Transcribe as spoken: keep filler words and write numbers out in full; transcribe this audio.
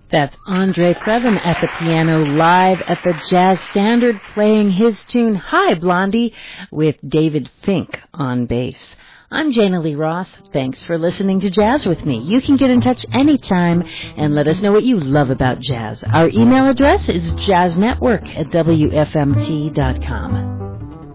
That's Andre Previn at the piano live at the Jazz Standard playing his tune Hi Blondie with David Fink on bass. I'm Jana Lee Roth. Thanks for listening to Jazz with me. You can get in touch anytime and let us know what you love about jazz. Our email address is jazznetwork at w f m t dot com.